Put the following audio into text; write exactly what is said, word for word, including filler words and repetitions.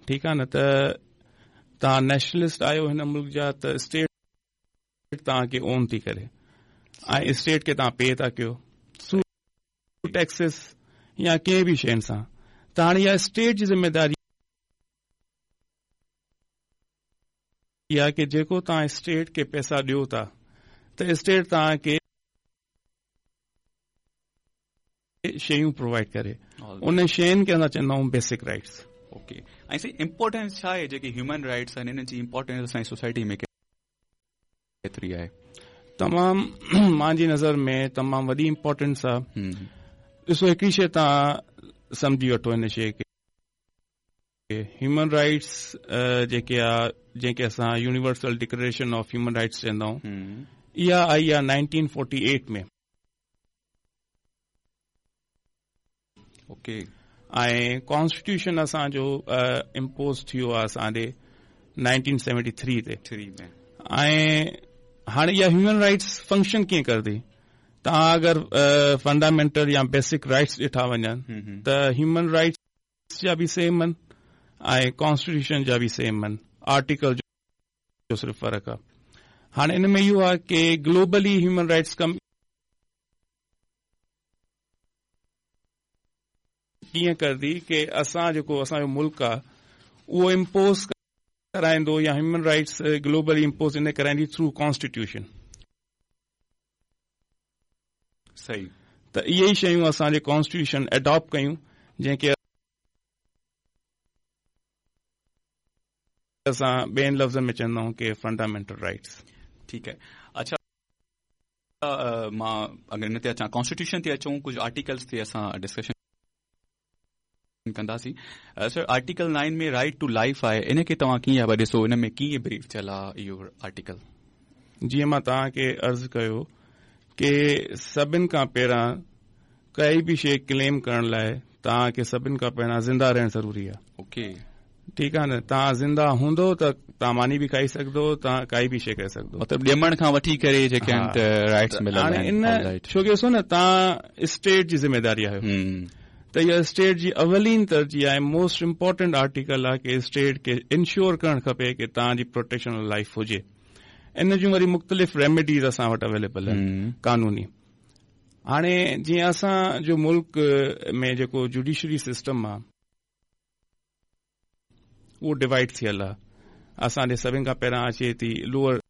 ठीकु आहे न, त तव्हां नेशनलिस्ट आहियो हिन मुल्क जा, त स्टेट तव्हांखे ओन थी करे ऐं स्टेट खे तव्हां पे था कयो थ्रू टैक्सिस या कंहिं बि शयुनि सां, त हाणे इहा स्टेट जी ज़िम्मेदारी इहा कि जेको तव्हां स्टेट खे पैसा ॾियो था त स्टेट तव्हांखे शयूं प्रोवाइड करे, उन शयुनि खे असां चवंदा आहियूं बेसिक राइट्स. ओके, ऐं साईं इम्पोर्टेंस छा आहे जेकी ह्यूमन राइट्स आहिनि, हिन जी इम्पोर्टेंस असांजी सोसाइटी में केतिरी आहे? तमामु मुंहिंजी नज़र में तमामु वॾी इम्पोर्टेंस आहे. ॾिसो, हिकिड़ी शइ तव्हां सम्झी वठो हिन शइ खे, ह्यूमन राइट्स जेके आहे, जंहिंखे असां universal declaration of human rights चवंदा आहियूं, इहा आई आहे नाइनटीन फोर्टी एट में. ओके, ऐं कॉन्स्टिट्यूशन असांजो इम्पोज थियो आहे असांजे नाइनटीन सेवेंटी थ्री ते. ऐं हाणे इहा ह्यूमन राइट्स फंक्शन कीअं करदी? तव्हां अगरि फंडामेंटल या बेसिक राइट्स ॾिठा वञनि त ह्यूमन राइट्स जा बि सेम आहिनि ऐं कॉन्स्टिट्यूशन जा बि सेम आहिनि, आर्टिकल जो सिर्फ़ु फ़र्क़ु आहे. हाणे इन में इहो आहे कि ग्लोबली ह्यूमन राइट्स कम कीअं करदी कि असां जेको असांजो मुल्क आहे उहो इम्पोज कराईंदो या ह्यूमन राइट्स ग्लोबली इम्पोज इन कराईंदी थ्रू कॉन्स्टिट्यूशन. सही, त इहे ई शयूं असांजे कॉन्स्टिट्यूशन एडॉप्ट कयूं, जंहिंखे असां ॿियनि लफ़्ज़नि में चवंदा आहियूं कि फंडामेंटल राइट्स. ठीकु आहे. अच्छा, मां अगरि हिन ते अचां, कॉन्स्टिट्यूशन ते अचूं, कुझु आर्टिकल्स ते असां डिस्कशन कंदासीं. सर, आर्टिकल नाइन में राइट टू लाइफ आहे, इन खे तव्हां कीअं पिया ॾिसो? इन में कीअं ब्रीफ थियल आहे इहो आर्टिकल? जीअं मां तव्हांखे अर्ज़ु कयो कि सभिनि खां पहिरां काई बि शइ क्लेम करण लाइ तव्हांखे सभिनि खां पहिरां ज़िंदा रहणु ज़रूरी आहे. ओके, ठीकु आहे न. तव्हां ज़िंदा हूंदो त तव्हां मानी बि खाई सघंदो, तव्हां काई बि शइ करे सघंदो, मतिलबु ॼमण खां वठी करे जेके राइट्स मिलंदा आहिनि. हाणे इन छो कि ॾिसो न, तव्हां स्टेट जी ज़िम्मेदारी आहियो, त इहा स्टेट जी अवलीन तरजीह आहे, मोस्ट इम्पोर्टेंट आर्टिकल आहे कि स्टेट खे इंश्योर करणु खपे कि तव्हांजी प्रोटेक्शन ऑफ लाइफ हुजे. इन जूं वरी मुख़्तलिफ़ रेमेडीज़ असां वटि अवेलेबल आहिनि कानूनी. हाणे जीअं असांजो मुल्क में जेको जुडिशरी सिस्टम आहे उहो डिवाइड थियल आहे. असांजे सभिनि खां पहिरां अचे थी लोअर